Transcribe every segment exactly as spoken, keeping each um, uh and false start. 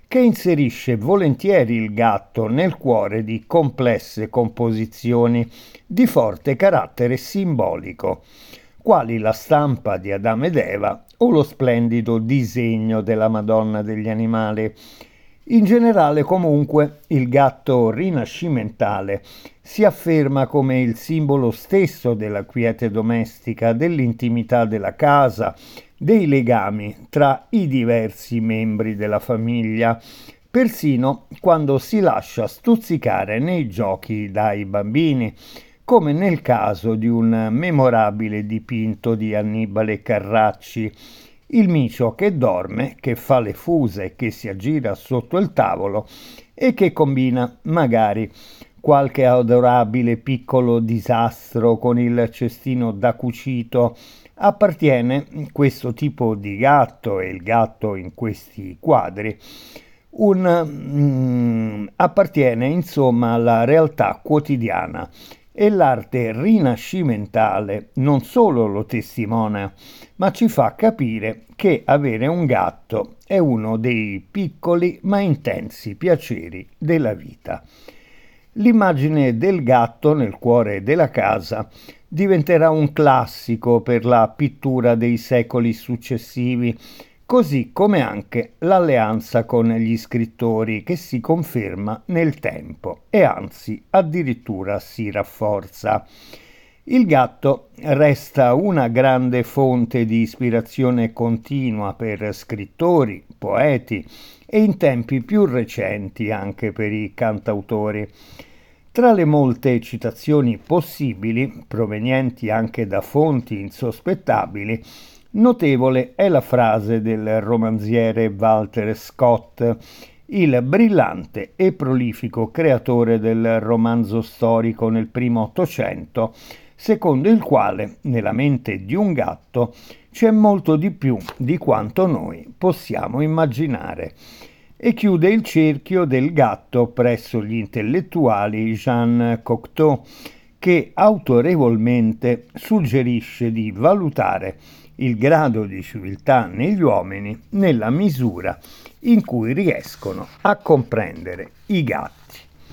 che inserisce volentieri il gatto nel cuore di complesse composizioni di forte carattere simbolico, quali la stampa di Adamo ed Eva o lo splendido disegno della Madonna degli Animali. In generale, comunque, il gatto rinascimentale si afferma come il simbolo stesso della quiete domestica, dell'intimità della casa, dei legami tra i diversi membri della famiglia, persino quando si lascia stuzzicare nei giochi dai bambini, come nel caso di un memorabile dipinto di Annibale Carracci, il micio che dorme, che fa le fuse, che si aggira sotto il tavolo e che combina magari qualche adorabile piccolo disastro con il cestino da cucito. Appartiene questo tipo di gatto, e il gatto in questi quadri, un, mm, appartiene insomma alla realtà quotidiana, e l'arte rinascimentale non solo lo testimonia, ma ci fa capire che avere un gatto è uno dei piccoli ma intensi piaceri della vita. L'immagine del gatto nel cuore della casa diventerà un classico per la pittura dei secoli successivi, così come anche l'alleanza con gli scrittori, che si conferma nel tempo e anzi addirittura si rafforza. Il gatto resta una grande fonte di ispirazione continua per scrittori, poeti e in tempi più recenti anche per i cantautori. Tra le molte citazioni possibili, provenienti anche da fonti insospettabili, notevole è la frase del romanziere Walter Scott, il brillante e prolifico creatore del romanzo storico nel primo Ottocento, secondo il quale nella mente di un gatto c'è molto di più di quanto noi possiamo immaginare. E chiude il cerchio del gatto presso gli intellettuali Jean Cocteau, che autorevolmente suggerisce di valutare il grado di civiltà negli uomini nella misura in cui riescono a comprendere i gatti.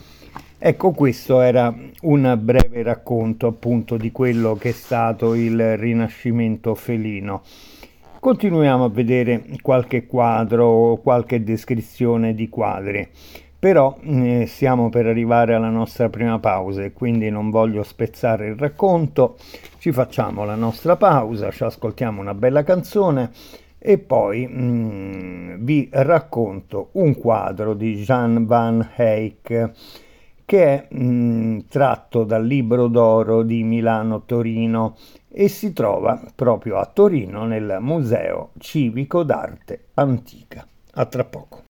Ecco, questo era un breve racconto appunto di quello che è stato il Rinascimento felino. Continuiamo a vedere qualche quadro o qualche descrizione di quadri, però eh, stiamo per arrivare alla nostra prima pausa e quindi non voglio spezzare il racconto. Ci facciamo la nostra pausa, ci ascoltiamo una bella canzone e poi mm, vi racconto un quadro di Jan van Eyck che è mh, tratto dal Libro d'Oro di Milano-Torino e si trova proprio a Torino nel Museo Civico d'Arte Antica. A tra poco.